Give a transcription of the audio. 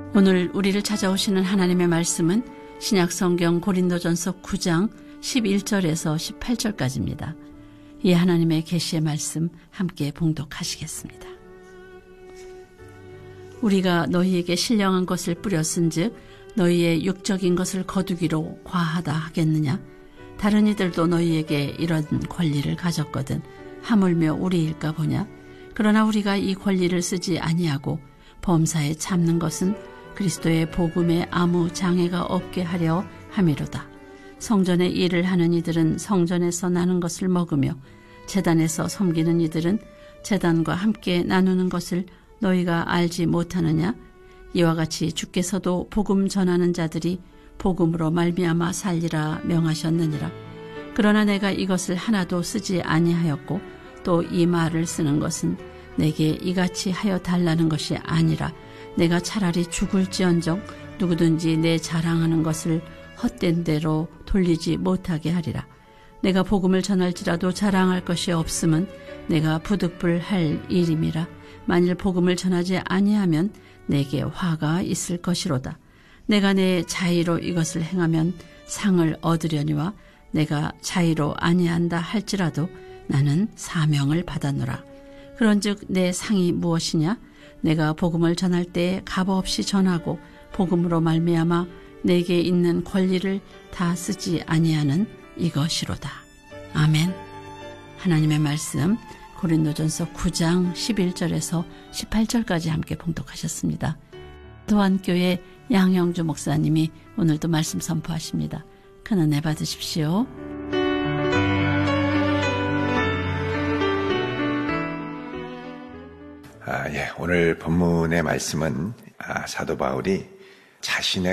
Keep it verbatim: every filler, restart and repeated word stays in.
오늘 우리를 찾아오시는 하나님의 말씀은 신약성경 고린도전서 구 장 십일 절에서 십팔 절까지입니다. 이 하나님의 계시의 말씀 함께 봉독하시겠습니다. 우리가 너희에게 신령한 것을 뿌렸은즉 너희의 육적인 것을 거두기로 과하다 하겠느냐? 다른 이들도 너희에게 이런 권리를 가졌거든 하물며 우리일까 보냐? 그러나 우리가 이 권리를 쓰지 아니하고 범사에 참는 것은 그리스도의 복음에 아무 장애가 없게 하려 함이로다. 성전의 일을 하는 이들은 성전에서 나는 것을 먹으며 제단에서 섬기는 이들은 제단과 함께 나누는 것을 너희가 알지 못하느냐? 이와 같이 주께서도 복음 전하는 자들이 복음으로 말미암아 살리라 명하셨느니라. 그러나 내가 이것을 하나도 쓰지 아니하였고 또 이 말을 쓰는 것은 내게 이같이 하여 달라는 것이 아니라 내가 차라리 죽을지언정 누구든지 내 자랑하는 것을 헛된 대로 돌리지 못하게 하리라. 내가 복음을 전할지라도 자랑할 것이 없음은 내가 부득불할 일임이라. 만일 복음을 전하지 아니하면 내게 화가 있을 것이로다. 내가 내 자의로 이것을 행하면 상을 얻으려니와 내가 자의로 아니한다 할지라도 나는 사명을 받았노라. 그런즉 내 상이 무엇이냐? 내가 복음을 전할 때에 값없이 전하고 복음으로 말미암아 내게 있는 권리를 다 쓰지 아니하는 이것이로다. 아멘. 하나님의 말씀 고린도전서 구 장 십일 절에서 십팔 절까지 함께 봉독하셨습니다. 도안교회 양영주 목사님이 오늘도 말씀 선포하십니다. 큰 은혜 받으십시오. 아, 예, 오늘 본문의 말씀은 아, 사도 바울이 자신의